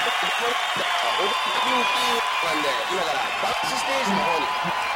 なんで、今からバックステージの方に